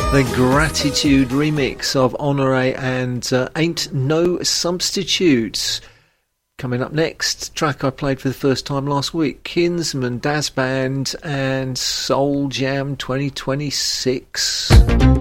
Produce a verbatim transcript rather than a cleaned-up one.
The Gratitude remix of Honoré and uh, Ain't No Substitutes. Coming up next, track I played for the first time last week, Kinsman, Daz Band and Soul Jam twenty twenty-six.